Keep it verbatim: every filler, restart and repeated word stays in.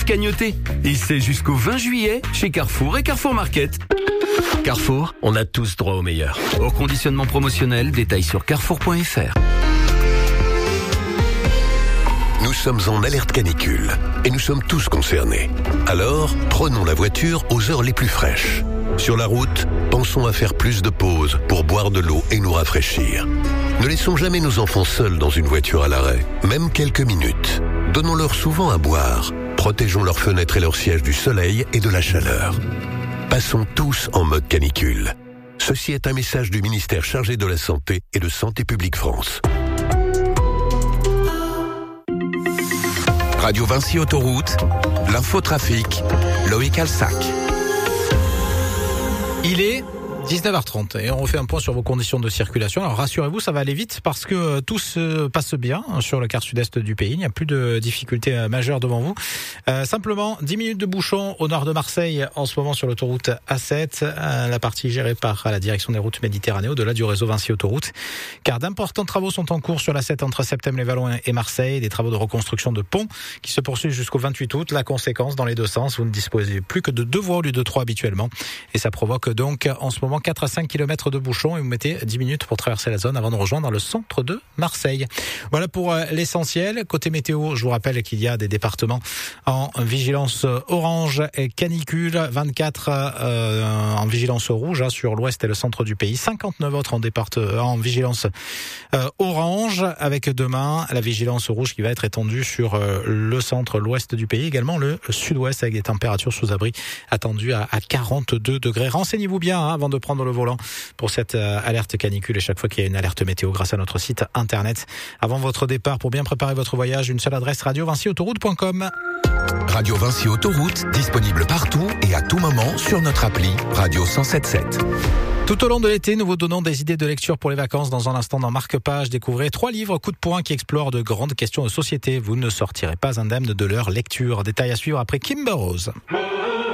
cagnotter. Et c'est jusqu'au vingt juillet chez Carrefour et Carrefour Market. Carrefour, on a tous droit au meilleur. Au conditionnement promotionnel, détail sur carrefour point f r. Nous sommes en alerte canicule et nous sommes tous concernés. Alors, prenons la voiture aux heures les plus fraîches. Sur la route, pensons à faire plus de pauses pour boire de l'eau et nous rafraîchir. Ne laissons jamais nos enfants seuls dans une voiture à l'arrêt, même quelques minutes. Donnons-leur souvent à boire. Protégeons leurs fenêtres et leurs sièges du soleil et de la chaleur. Passons tous en mode canicule. Ceci est un message du ministère chargé de la Santé et de Santé publique France. Radio Vinci Autoroute, l'infotrafic, Loïc Alsac. Il est dix-neuf heures trente et on refait un point sur vos conditions de circulation. Alors rassurez-vous, ça va aller vite parce que tout se passe bien sur le quart sud-est du pays. Il n'y a plus de difficultés majeures devant vous. Euh, simplement, dix minutes de bouchon au nord de Marseille en ce moment sur l'autoroute A sept, euh, la partie gérée par la direction des routes Méditerranée au-delà du réseau Vinci Autoroute. Car d'importants travaux sont en cours sur l'A sept entre Septem-les-Vallons et Marseille, des travaux de reconstruction de ponts qui se poursuivent jusqu'au vingt-huit août. La conséquence, dans les deux sens, vous ne disposez plus que de deux voies au lieu de trois habituellement. Et ça provoque donc en ce moment quatre à cinq kilomètres de bouchons et vous mettez dix minutes pour traverser la zone avant de rejoindre le centre de Marseille. Voilà pour l'essentiel. Côté météo, je vous rappelle qu'il y a des départements en vigilance orange et canicule, vingt-quatre euh, en vigilance rouge hein, sur l'ouest et le centre du pays, cinquante-neuf autres en, départ, en vigilance euh, orange, avec demain la vigilance rouge qui va être étendue sur euh, le centre, l'ouest du pays, également le sud-ouest avec des températures sous abri attendues à, à quarante-deux degrés. Renseignez-vous bien hein, avant de prendre le volant pour cette euh, alerte canicule et chaque fois qu'il y a une alerte météo grâce à notre site internet. Avant votre départ, pour bien préparer votre voyage, une seule adresse, radio vinci autoroute point com. Radio Vinci Autoroute, disponible partout et à tout moment sur notre appli Radio cent sept sept. Tout au long de l'été, nous vous donnons des idées de lecture pour les vacances. Dans un instant, dans Marque-Page, découvrez trois livres coup de poing qui explorent de grandes questions de société. Vous ne sortirez pas indemne de leur lecture. Détail à suivre après Kimber Rose.